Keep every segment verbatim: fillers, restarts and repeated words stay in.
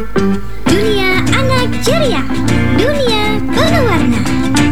Dunia anak ceria, dunia penuh warna.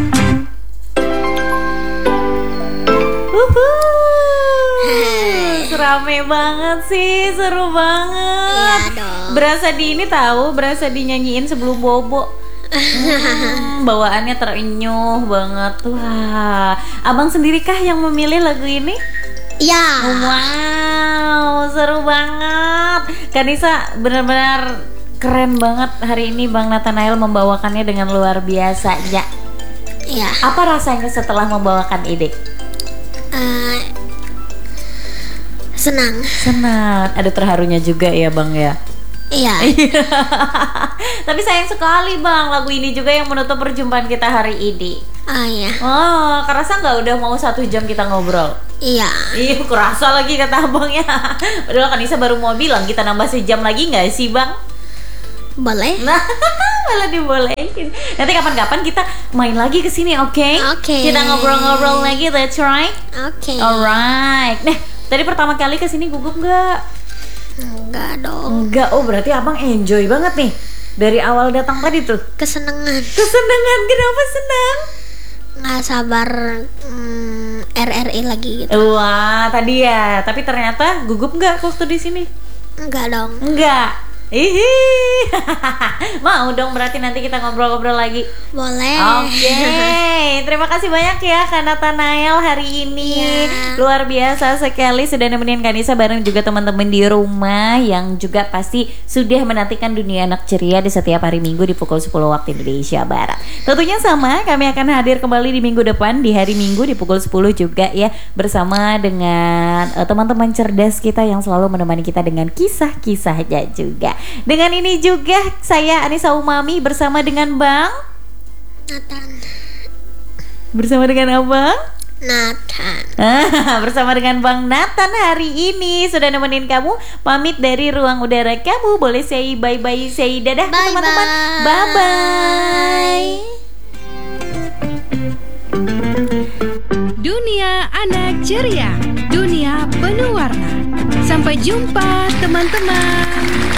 Uhuh, rame banget sih, seru banget. Iya dong. Berasa di ini tahu, berasa dinyanyiin sebelum bobo. Hmm, bawaannya terenyuh banget. Wah, abang sendirikah yang memilih lagu ini? Ya. Wow, seru banget. Kanisa benar-benar keren banget hari ini. Bang Nathanael membawakannya dengan luar biasa ya. Ya. Apa rasanya setelah membawakan ide? Uh, senang. Senang. Ada terharunya juga ya bang ya. Iya. Tapi sayang sekali bang, lagu ini juga yang menutup perjumpaan kita hari ini. Ah iya. Oh, kerasa nggak udah mau satu jam kita ngobrol? Iya. Iya, kerasa lagi kata abang ya. Padahal Kanisa baru mau bilang kita nambah sejam lagi nggak sih bang? Boleh. Nah, malah dibolehin. Nanti kapan-kapan kita main lagi ke sini, oke? Okay? Oke. Okay. Kita ngobrol-ngobrol lagi, that's right. Oke. Okay. Alright. Nah, tadi pertama kali ke sini gugup nggak? Enggak dong. Enggak. Oh, berarti abang enjoy banget nih dari awal datang tadi tuh. Kesenangan. Kesenangan. Kenapa senang? Nggak sabar mm, R R I lagi gitu. Wah, tadi ya. Tapi ternyata gugup nggak waktu di sini? Enggak dong. Enggak. Ihi. Mau dong berarti nanti kita ngobrol-ngobrol lagi. Boleh. Oke. Okay. Terima kasih banyak ya Kak Nathanael hari ini. Ya. Luar biasa sekali sudah nemenin Kanisa bareng juga teman-teman di rumah yang juga pasti sudah menantikan Dunia Anak Ceria di setiap hari Minggu di pukul sepuluh waktu Indonesia Barat. Tentunya sama, kami akan hadir kembali di minggu depan di hari Minggu di pukul sepuluh juga ya, bersama dengan uh, teman-teman cerdas kita yang selalu menemani kita dengan kisah-kisahnya juga. Dengan ini juga saya Anissa Umami bersama dengan Bang Nathan. Bersama dengan Abang Nathan. bersama dengan Bang Nathan hari ini sudah nemenin kamu. Pamit dari ruang udara kamu. Boleh say bye-bye, say dadah ke teman-teman. Bye-bye. Dunia Anak Ceria, dunia penuh warna. Sampai jumpa teman-teman.